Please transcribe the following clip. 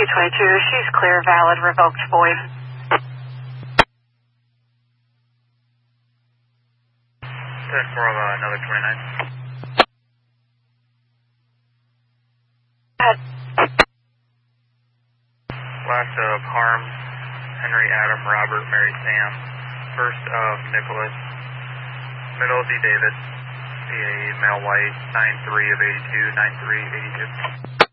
222, she's clear, valid, revoked, void. For another 29. Last of Harm, Henry, Adam, Robert, Mary, Sam. First of Nicholas. Middle of D. David. CA, male white, 9-3 of 82, 9-3, 82.